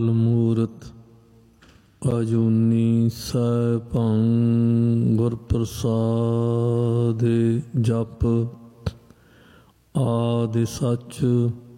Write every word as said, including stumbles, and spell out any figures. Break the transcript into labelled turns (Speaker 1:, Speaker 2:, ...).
Speaker 1: ਮੂਰਤ ਅਜੂਨੀ ਸੈਭੰ ਗੁਰ ਪ੍ਰਸਾਦਿ ਜਪ ਆਦਿ ਸਚ